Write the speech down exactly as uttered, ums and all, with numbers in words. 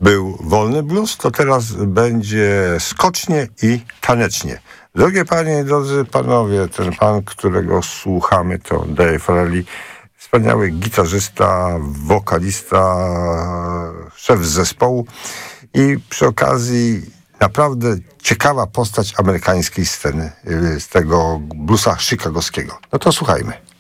był wolny blues, to teraz będzie skocznie i tanecznie. Drogie panie i drodzy panowie, ten pan, którego słuchamy, to Dave Farrelly, wspaniały gitarzysta, wokalista, szef zespołu i przy okazji naprawdę ciekawa postać amerykańskiej sceny, z tego bluesa chicagowskiego. No to słuchajmy.